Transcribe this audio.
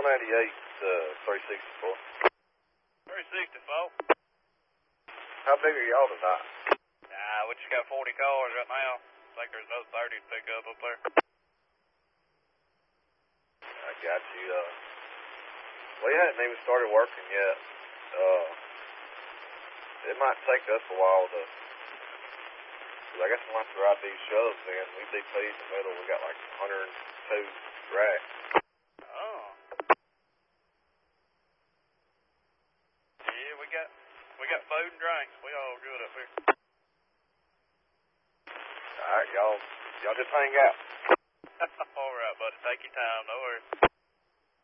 364. 364. How big are y'all tonight? We just got 40 cars right now. I think there's another 30 to pick up there. I got you. We hadn't even started working yet. It might take us a while to, cause I guess once we ride these shoves in, we DP in the middle, we got like 102 racks. Oh. Yeah, we got food and drinks. We all good up here. Alright, y'all just hang out. All right, buddy. Take your time. No worries.